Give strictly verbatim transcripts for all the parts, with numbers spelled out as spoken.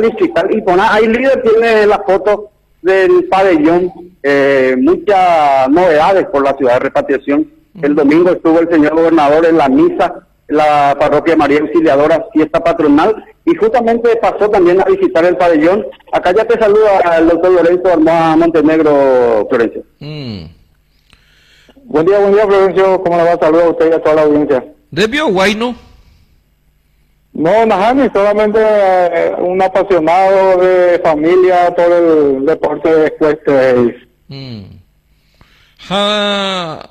al distrital y poner, ahí líder tiene la foto del pabellón, eh, muchas novedades por la ciudad de repatriación. El domingo estuvo el señor gobernador en la misa, en la parroquia María Auxiliadora, fiesta patronal, y justamente pasó también a visitar el pabellón. Acá ya te saluda el doctor Lorenzo Armada Montenegro, Florencio. Mm. Buen día, buen día, Florencio. ¿Cómo le va? Saludos a usted y a toda la audiencia. ¿Debió guay, no? No, Najani, solamente eh, un apasionado de familia por el deporte de Equestre. Mm. Ha...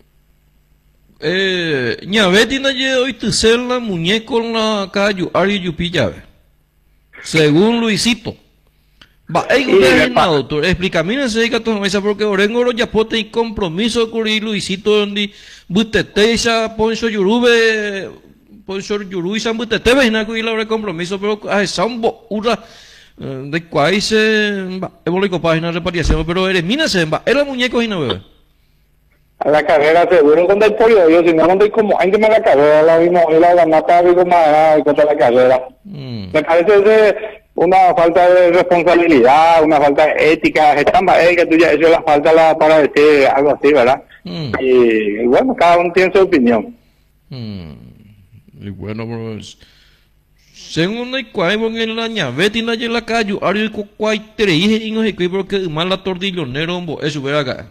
Eh, ñaveti na ye hoy te la muñeco la calle Ari Yupilla. Según Luisito. Va, hay un doctor, explícame se dedica a todo eso porque orengo lo yapote y compromiso con Luisito donde butete esa poncho yurube poncho yuru y san butete vena con la compromiso pero a esa un bo ura de cuál se va evolico página de repatriación pero eres mina se va era muñeco y no bebe. A la carrera seguro con el pollo, yo si no no como antes me la carrera la vimos y la ganata digo más contra la carrera. Mm. Me parece que una falta de responsabilidad, una falta de ética, están eh, que tú ya hecho la falta la, para decir algo así, ¿verdad? Mm. Y, y bueno, cada uno tiene su opinión. Mm. Y bueno, pues, según el cual en la ñaveti na en la calle, ari ko cuai treije y no sé qué porque mal la tordillonero eso ver acá.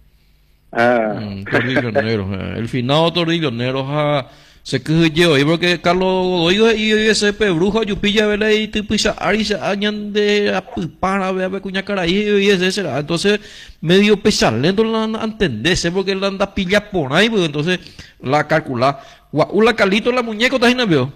Ah. Mm, tordillonero, el finado tordillonero ja se que yo y porque Carlos Godoy y ese pe brujo Yupilla vela y te pisa ari se añan de para ver cuña cara y ese será entonces medio pesalento la entenderse porque la anda pilla por ahí pues entonces la calcula la calito la muñeco está en veo.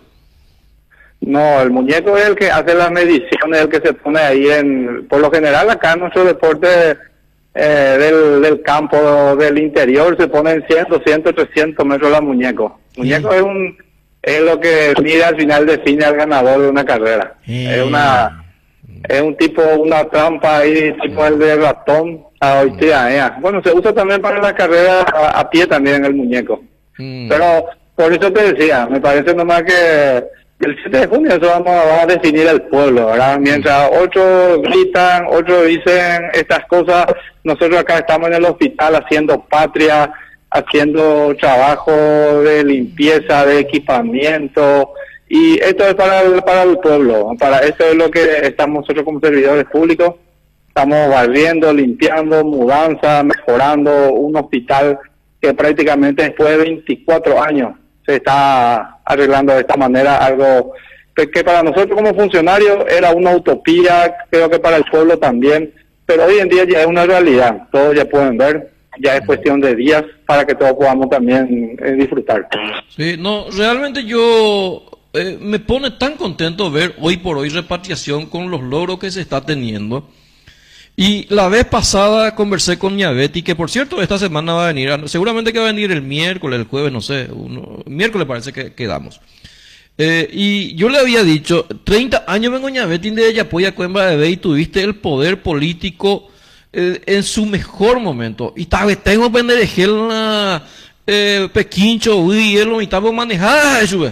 No, el muñeco es el que hace las mediciones, el que se pone ahí en por lo general acá en nuestro deporte eh, del, del campo del interior se pone en cien, doscientos, trescientos metros la muñeco. Muñeco es un es lo que mide al final define al ganador de una carrera. Sí. Es una es un tipo una trampa ahí tipo el de ratón a hoy día. Eh. Bueno, se usa también para la carrera a, a pie también el muñeco. Mm. Pero por eso te decía, me parece nomás que el siete de junio eso vamos a, a definir el pueblo, ¿verdad? Mientras otros gritan, otros dicen estas cosas, nosotros acá estamos en el hospital haciendo patria, haciendo trabajo de limpieza, de equipamiento, y esto es para el, para el pueblo, para eso es lo que estamos nosotros como servidores públicos, estamos barriendo, limpiando, mudanza, mejorando un hospital que prácticamente después de veinticuatro años se está arreglando de esta manera, algo que para nosotros como funcionarios era una utopía, creo que para el pueblo también, pero hoy en día ya es una realidad, todos ya pueden ver, ya es cuestión de días para que todos podamos también eh, disfrutar. Sí, no, realmente yo eh, me pone tan contento ver hoy por hoy repatriación con los logros que se está teniendo. Y la vez pasada conversé con Ñaveti, que por cierto esta semana va a venir, seguramente que va a venir el miércoles, el jueves, no sé, uno, miércoles parece que quedamos. Eh, y yo le había dicho, treinta años vengo Ñaveti de Yapoya Cuemba de Bey y tuviste el poder político eh, en su mejor momento. Y tal vez tengo penderejel eh, pequincho, y él lo estaba manejada eso.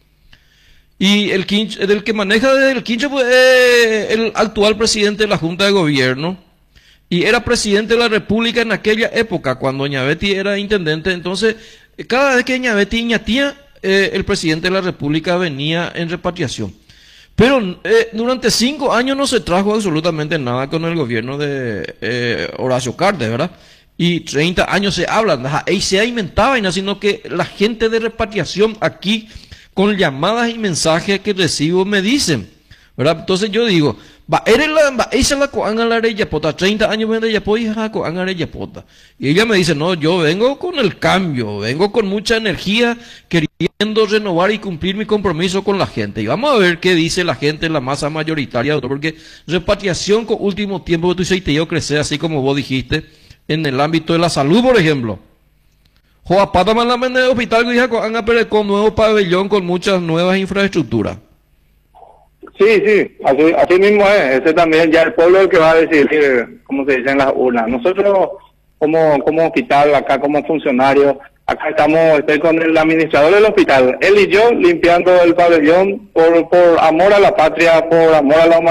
Y el, quincho, el que maneja el quincho pues, eh, el actual presidente de la Junta de Gobierno y era presidente de la República en aquella época cuando Ñaveti era intendente. Entonces, cada vez que Ñaveti y Ñatía, eh, el presidente de la República venía en repatriación. Pero eh, durante cinco años no se trajo absolutamente nada con el gobierno de eh, Horacio Cartes, ¿verdad? Y treinta años se habla, y se inventaba, sino que la gente de repatriación aquí con llamadas y mensajes que recibo me dicen, ¿verdad? Entonces yo digo, va, eres la, va, esa es la coanga la yapota, treinta años de yapota, hija, coanga la yapota. Y ella me dice, no, yo vengo con el cambio, vengo con mucha energía, queriendo renovar y cumplir mi compromiso con la gente. Y vamos a ver qué dice la gente, la masa mayoritaria, porque repatriación con último tiempo que tú hiciste yo crecer, así como vos dijiste, en el ámbito de la salud, por ejemplo. Joa, pata más la mente de hospital que han a con nuevo pabellón con muchas nuevas infraestructuras. Sí, sí, así, así mismo es. Ese también ya el pueblo es el que va a decidir, como se dice en las urnas. Nosotros como, como hospital, acá como funcionarios, acá estamos, estoy con el administrador del hospital, él y yo limpiando el pabellón por, por amor a la patria, por amor a la humanidad.